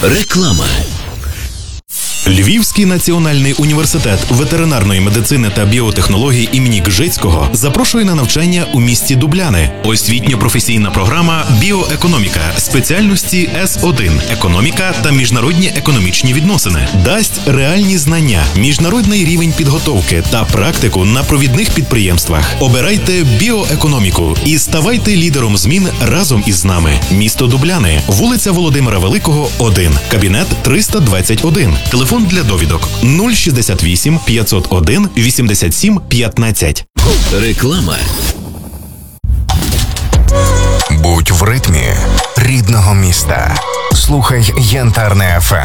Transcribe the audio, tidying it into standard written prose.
Реклама. Львівський національний університет ветеринарної медицини та біотехнологій імені Кжицького запрошує на навчання у місті Дубляни. Освітньо-професійна програма «Біоекономіка» спеціальності С1 «Економіка та міжнародні економічні відносини». Дасть реальні знання, міжнародний рівень підготовки та практику на провідних підприємствах. Обирайте біоекономіку і ставайте лідером змін разом із нами. Місто Дубляни, вулиця Володимира Великого, 1, кабінет 321. Телефон для довідок 068 501 87 15. Реклама. Будь в ритмі рідного міста. Слухай Янтарне ФМ.